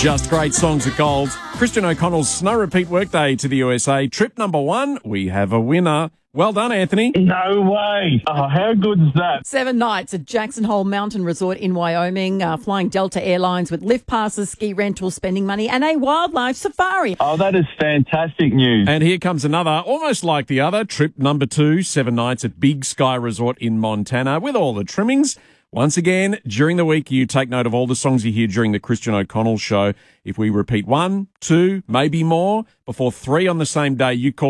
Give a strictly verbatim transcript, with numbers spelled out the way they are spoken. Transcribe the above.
Just great songs at Gold. Christian O'Connell's Snow Repeat Workday to the U S A. Trip number one, we have a winner. Well done, Anthony. No way. Oh, how good is that? Seven nights at Jackson Hole Mountain Resort in Wyoming, uh, flying Delta Airlines with lift passes, ski rentals, spending money, and a wildlife safari. Oh, that is fantastic news. And here comes another, almost like the other, trip number two, seven nights at Big Sky Resort in Montana with all the trimmings. Once again, during the week, you take note of all the songs you hear during the Christian O'Connell show. If we repeat one, two, maybe more, before three on the same day, you call